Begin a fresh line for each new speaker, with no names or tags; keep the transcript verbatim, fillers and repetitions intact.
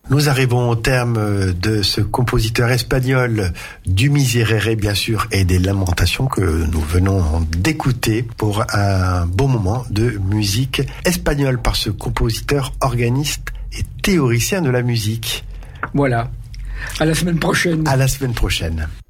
Nous arrivons au terme de ce compositeur espagnol du Miserere, bien sûr, et des Lamentations que nous venons d'écouter pour un beau moment de musique espagnole par ce compositeur, organiste et théoricien de la musique.
Voilà. À la semaine prochaine.
À la semaine prochaine.